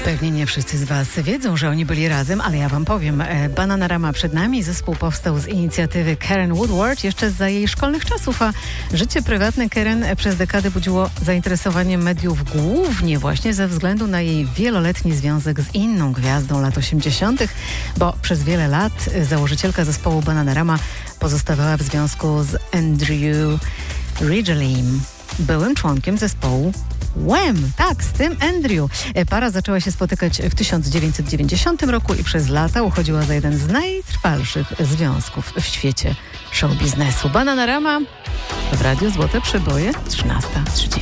Pewnie nie wszyscy z Was wiedzą, że oni byli razem, ale ja Wam powiem. Bananarama przed nami. Zespół powstał z inicjatywy Karen Woodward jeszcze za jej szkolnych czasów, a życie prywatne Karen przez dekadę budziło zainteresowanie mediów głównie właśnie ze względu na jej wieloletni związek z inną gwiazdą lat 80., bo przez wiele lat założycielka zespołu Bananarama pozostawała w związku z Andrew Ridgeley'm, byłym członkiem zespołu Wham! Tak, z tym Andrew. Para zaczęła się spotykać w 1990 roku i przez lata uchodziła za jeden z najtrwalszych związków w świecie show biznesu. Bananarama w Radiu Złote Przeboje 13:30.